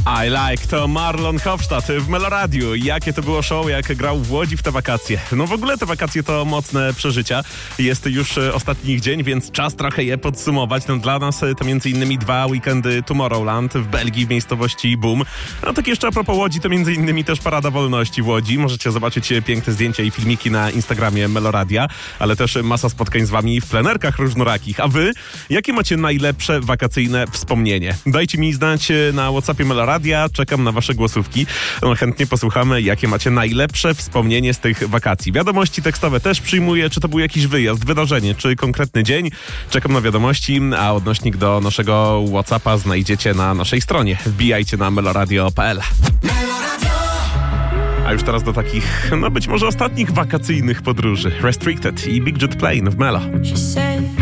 I like to Marlon Hofstadt w Meloradiu. Jakie to było show, jak grał w Łodzi w te wakacje. No w ogóle te wakacje to mocne przeżycia. Jest już ostatni ich dzień, więc czas trochę je podsumować. No, dla nas to m.in. 2 weekendy Tomorrowland w Belgii w miejscowości Boom. No tak jeszcze a propos Łodzi, to m.in. też Parada Wolności w Łodzi. Możecie zobaczyć piękne zdjęcia i filmiki na Instagramie Meloradia, ale też masa spotkań z wami w plenerkach różnorakich. A wy, jakie macie najlepsze wakacyjne wspomnienie? Dajcie mi znać na WhatsAppie Meloradia. Czekam na wasze głosówki. No, chętnie posłuchamy, jakie macie najlepsze wspomnienie z tych wakacji. Wiadomości tekstowe też przyjmuję, czy to był jakiś wyjazd, wydarzenie, czy konkretny dzień. Czekam na wiadomości, a odnośnik do naszego WhatsAppa znajdziecie na naszej stronie. Wbijajcie na meloradio.pl. A już teraz do takich, no być może ostatnich wakacyjnych podróży. Restricted i Big Jet Plane w Melo.